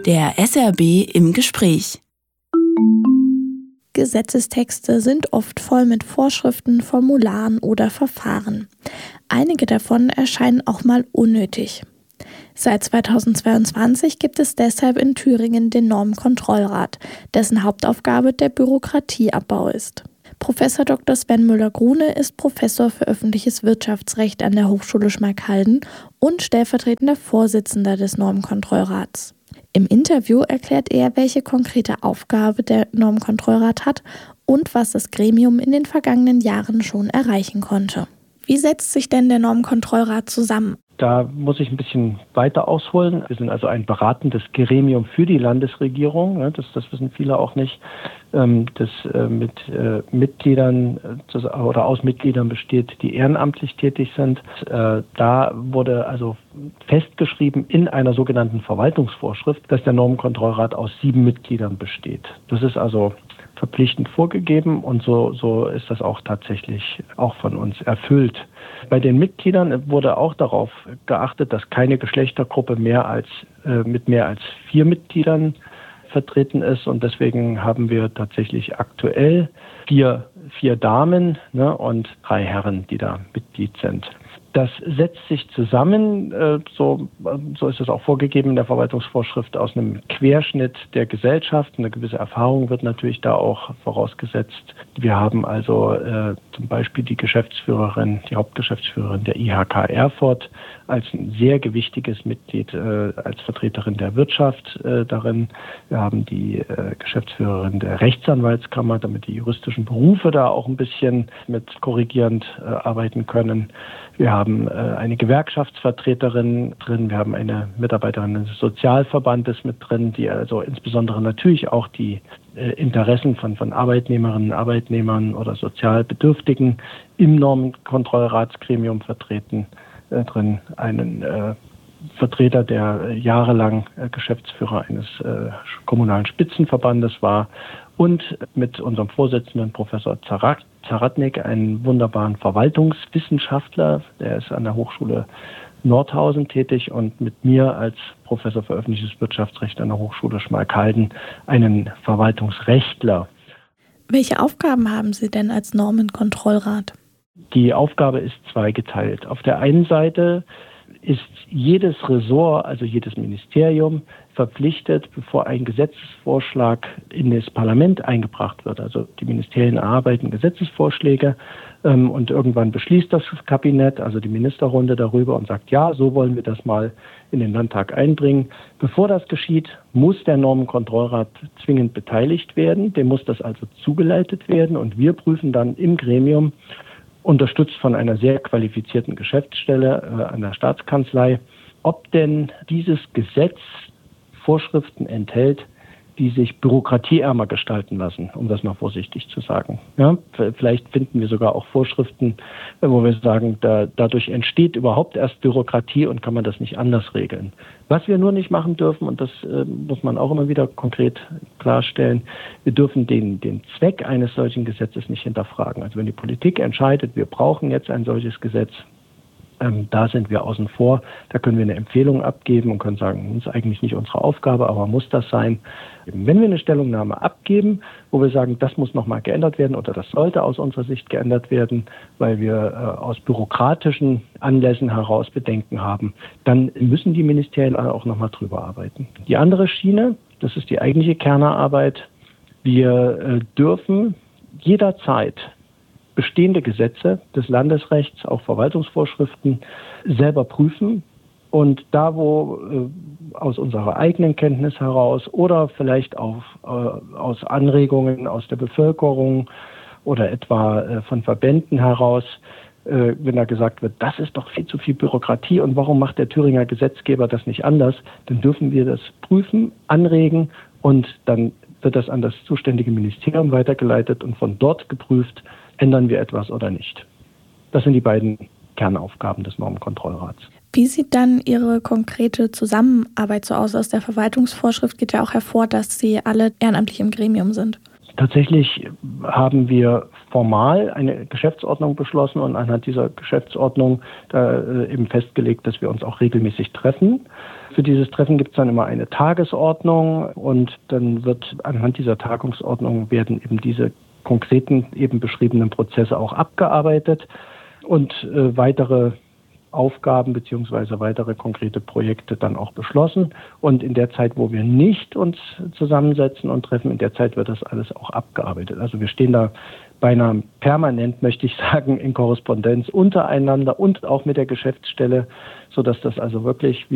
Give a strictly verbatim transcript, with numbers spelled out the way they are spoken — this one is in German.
Der S R B im Gespräch. Gesetzestexte sind oft voll mit Vorschriften, Formularen oder Verfahren. Einige davon erscheinen auch mal unnötig. Seit zweitausendzweiundzwanzig gibt es deshalb in Thüringen den Normenkontrollrat, dessen Hauptaufgabe der Bürokratieabbau ist. Professor Doktor Sven Müller-Grune ist Professor für öffentliches Wirtschaftsrecht an der Hochschule Schmalkalden und stellvertretender Vorsitzender des Normenkontrollrats. Im Interview erklärt er, welche konkrete Aufgabe der Normenkontrollrat hat und was das Gremium in den vergangenen Jahren schon erreichen konnte. Wie setzt sich denn der Normenkontrollrat zusammen? Da muss ich ein bisschen weiter ausholen. Wir sind also ein beratendes Gremium für die Landesregierung. Das, das wissen viele auch nicht. Das mit Mitgliedern oder aus Mitgliedern besteht, die ehrenamtlich tätig sind. Da wurde also festgeschrieben in einer sogenannten Verwaltungsvorschrift, dass der Normenkontrollrat aus sieben Mitgliedern besteht. Das ist also verpflichtend vorgegeben und so, so ist das auch tatsächlich auch von uns erfüllt. Bei den Mitgliedern wurde auch darauf geachtet, dass keine Geschlechtergruppe mehr als, äh, mit mehr als vier Mitgliedern vertreten ist und deswegen haben wir tatsächlich aktuell vier, vier Damen, ne, und drei Herren, die da Mitglied sind. Das setzt sich zusammen, so, so ist es auch vorgegeben in der Verwaltungsvorschrift, aus einem Querschnitt der Gesellschaft. Eine gewisse Erfahrung wird natürlich da auch vorausgesetzt. Wir haben also äh, zum Beispiel die Geschäftsführerin, die Hauptgeschäftsführerin der I H K Erfurt als ein sehr gewichtiges Mitglied, äh, als Vertreterin der Wirtschaft äh, darin. Wir haben die äh, Geschäftsführerin der Rechtsanwaltskammer, damit die juristischen Berufe da auch ein bisschen mit korrigierend äh, arbeiten können. Wir haben äh, eine Gewerkschaftsvertreterin drin, wir haben eine Mitarbeiterin des Sozialverbandes mit drin, die also insbesondere natürlich auch die äh, Interessen von, von Arbeitnehmerinnen, Arbeitnehmern oder Sozialbedürftigen im Normenkontrollratsgremium vertreten, äh, drin. Einen äh, Vertreter, der jahrelang äh, Geschäftsführer eines äh, kommunalen Spitzenverbandes war und mit unserem Vorsitzenden Professor Zarak Zaratnik, einen wunderbaren Verwaltungswissenschaftler, der ist an der Hochschule Nordhausen tätig und mit mir als Professor für öffentliches Wirtschaftsrecht an der Hochschule Schmalkalden einen Verwaltungsrechtler. Welche Aufgaben haben Sie denn als Normenkontrollrat? Die Aufgabe ist zweigeteilt. Auf der einen Seite ist jedes Ressort, also jedes Ministerium, verpflichtet, bevor ein Gesetzesvorschlag in das Parlament eingebracht wird. Also die Ministerien erarbeiten Gesetzesvorschläge ähm, und irgendwann beschließt das Kabinett, also die Ministerrunde darüber und sagt, ja, so wollen wir das mal in den Landtag einbringen. Bevor das geschieht, muss der Normenkontrollrat zwingend beteiligt werden. Dem muss das also zugeleitet werden und wir prüfen dann im Gremium, unterstützt von einer sehr qualifizierten Geschäftsstelle äh, an der Staatskanzlei, ob denn dieses Gesetz Vorschriften enthält, die sich bürokratieärmer gestalten lassen, um das mal vorsichtig zu sagen. Ja, vielleicht finden wir sogar auch Vorschriften, wo wir sagen, da, dadurch entsteht überhaupt erst Bürokratie und kann man das nicht anders regeln. Was wir nur nicht machen dürfen, und das äh, muss man auch immer wieder konkret klarstellen, wir dürfen den, den Zweck eines solchen Gesetzes nicht hinterfragen. Also wenn die Politik entscheidet, wir brauchen jetzt ein solches Gesetz, Ähm, da sind wir außen vor. Da können wir eine Empfehlung abgeben und können sagen, das ist eigentlich nicht unsere Aufgabe, aber muss das sein? Wenn wir eine Stellungnahme abgeben, wo wir sagen, das muss nochmal geändert werden oder das sollte aus unserer Sicht geändert werden, weil wir äh, aus bürokratischen Anlässen heraus Bedenken haben, dann müssen die Ministerien auch nochmal drüber arbeiten. Die andere Schiene, das ist die eigentliche Kernarbeit. Wir äh, dürfen jederzeit bestehende Gesetze des Landesrechts, auch Verwaltungsvorschriften, selber prüfen. Und da, wo äh, aus unserer eigenen Kenntnis heraus oder vielleicht auch äh, aus Anregungen aus der Bevölkerung oder etwa äh, von Verbänden heraus, äh, wenn da gesagt wird, das ist doch viel zu viel Bürokratie und warum macht der Thüringer Gesetzgeber das nicht anders, dann dürfen wir das prüfen, anregen und dann wird das an das zuständige Ministerium weitergeleitet und von dort geprüft, ändern wir etwas oder nicht. Das sind die beiden Kernaufgaben des Normenkontrollrats. Wie sieht dann Ihre konkrete Zusammenarbeit so aus? Aus der Verwaltungsvorschrift geht ja auch hervor, dass Sie alle ehrenamtlich im Gremium sind. Tatsächlich haben wir formal eine Geschäftsordnung beschlossen und anhand dieser Geschäftsordnung da eben festgelegt, dass wir uns auch regelmäßig treffen. Für dieses Treffen gibt es dann immer eine Tagesordnung und dann wird anhand dieser Tagungsordnung werden eben diese konkreten, eben beschriebenen Prozesse auch abgearbeitet und äh, weitere Aufgaben bzw. weitere konkrete Projekte dann auch beschlossen. Und in der Zeit, wo wir nicht uns zusammensetzen und treffen, in der Zeit wird das alles auch abgearbeitet. Also wir stehen da beinahe permanent, möchte ich sagen, in Korrespondenz untereinander und auch mit der Geschäftsstelle, sodass das also wirklich, wie